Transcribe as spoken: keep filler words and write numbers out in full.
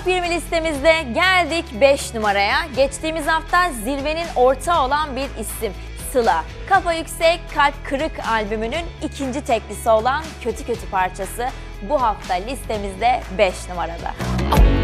Top yirmi listemizde geldik beş numaraya. Geçtiğimiz hafta zirvenin ortağı olan bir isim Sıla. Kafa Yüksek Kalp Kırık albümünün ikinci teklisi olan Kötü Kötü parçası bu hafta listemizde beş numarada.